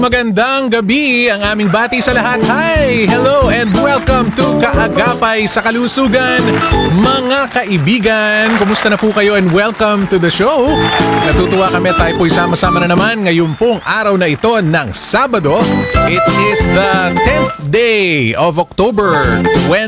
magandang gabi ang aming bati sa lahat. Hi! Hello and welcome to Kaagapay sa Kalusugan. Mga kaibigan, kumusta na po kayo and welcome to the show. Natutuwa kami tayo po'y sama-sama na naman ngayon pong araw na ito ng Sabado. It is the 10th day of October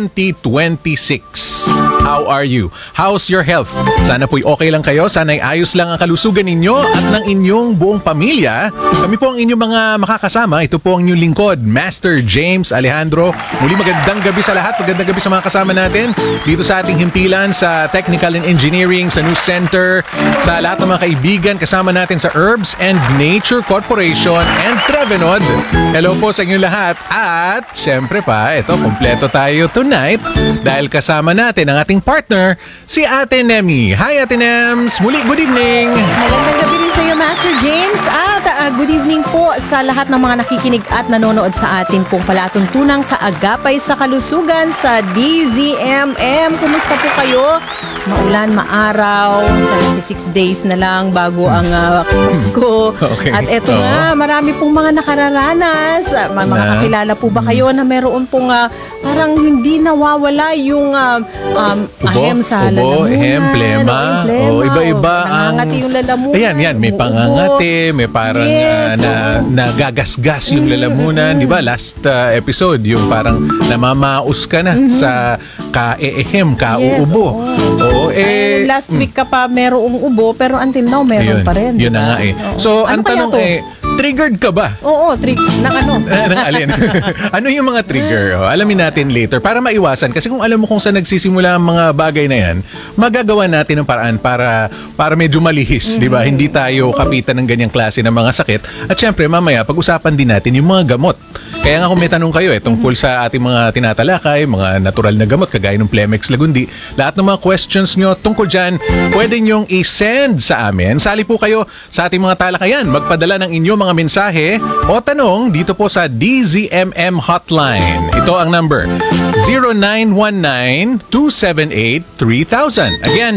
2026. How are you? How's your health? Sana po'y okay lang kayo. Sana'y ayos lang ang kalusugan ninyo at ng inyong buong pamilya. Kami po ang inyong mga makakasama. Ito po ang inyong lingkod, Master James Alejandro. Muli magandang gabi sa lahat. Magandang gabi sa mga kasama natin dito sa ating himpilan sa Technical and Engineering, sa News Center, sa lahat ng mga kaibigan kasama natin sa Herbs and Nature Corporation and Trevenod. Hello po sa inyong lahat. At syempre pa, ito, kompleto tayo tonight dahil kasama natin ang ating partner, si Ate Nemi. Hi Ate Nems! Muli, good evening! Magandang gabi rin sa iyo, Master James. At good evening po sa lahat ng mga nakikinig at nanonood sa atin pong palatuntunang Kaagapay sa Kalusugan sa DZMM. Kumusta po kayo? Maulan, maaraw, 76 days na lang bago ang Pasko. Okay. At eto nga, marami pong mga nakararanas. Mga kakilala po ba kayo na meron pong parang hindi nawawala yung ahem sa lalamunan? Ahem, plema. Iba-iba ang... Nangangati yung lalamunan. Ayan, may pangangati, may parang nagagasgas yung lalamunan. Di ba, last episode, yung parang namamaus ka na sa ka-ehem, ka-uubo. Last week ka pa merong ubo, pero until now meron pa rin. Yun na nga eh. So, ang tanong triggered ka ba? Oo, ng ano? Ng alin? Ano yung mga trigger? Alamin natin later para maiwasan. Kasi kung alam mo kung saan nagsisimula ang mga bagay na yan, magagawa natin ng paraan para medyo malihis, di ba? Hindi tayo kapitan ng ganyang klase ng mga sakit. At syempre, mamaya, pag-usapan din natin yung mga gamot. Kaya nga kung may tanong kayo, tungkol sa ating mga tinatalakay, mga natural na gamot, kagaya ng Plemex Lagundi, lahat ng mga questions nyo tungkol dyan, pwede nyong i-send sa amin. Sali po kayo sa ating mga talakayan. Magpadala ng inyong mga mensahe o tanong dito po sa DZMM Hotline. Ito ang number, 0919-278-3000. Again,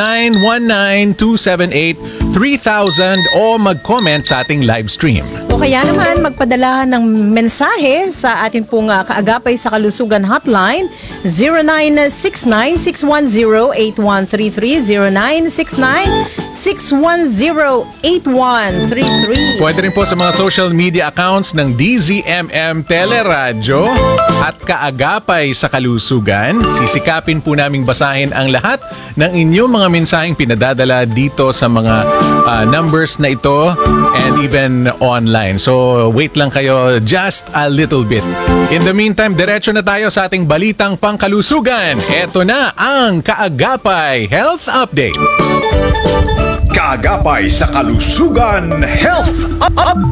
0919-278-3000 o mag-comment sa ating live stream. O kaya naman magpadala ng mensahe sa atin pong Kaagapay sa Kalusugan Hotline, 0969-610-8133, 0969-610-8133. Pwede rin po sa mga social media accounts ng DZMM Teleradyo at Kaagapay sa Kalusugan. Sisikapin po naming basahin ang lahat ng inyong mga mensaheng pinadadala dito sa mga numbers na ito and even online. So, wait lang kayo just a little bit. In the meantime, diretso na tayo sa ating balitang pangkalusugan. Ito na ang Kaagapay Health Update. Kaagapay sa Kalusugan Health Update.